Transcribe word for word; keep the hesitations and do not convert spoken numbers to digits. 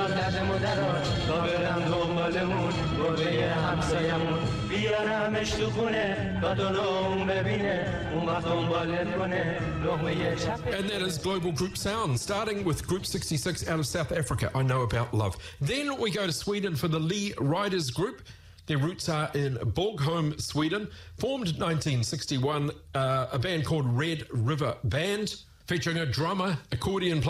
میاد دردمو درار تا برم دنبالمون گربه همسایمون بیارمش تو خونه تا دلوم ببینه اون وقت دنبالت کنه لقمه چپ. And that is Global Group Sound, starting with Group sixty-six out of South Africa, I Know About Love. Then we go to Sweden for the Lee Riders Group. Their roots are in Borgholm, Sweden. Formed nineteen sixty-one, uh, a band called Red River Band, featuring a drummer, accordion player,